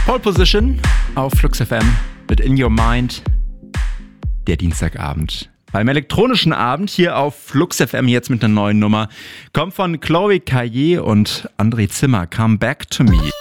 Pole Position auf Flux FM mit In Your Mind. Der Dienstagabend. Beim elektronischen Abend hier auf Flux FM jetzt mit einer neuen Nummer. Kommt von Chloe Caillé und André Zimmer. Come Back to Me.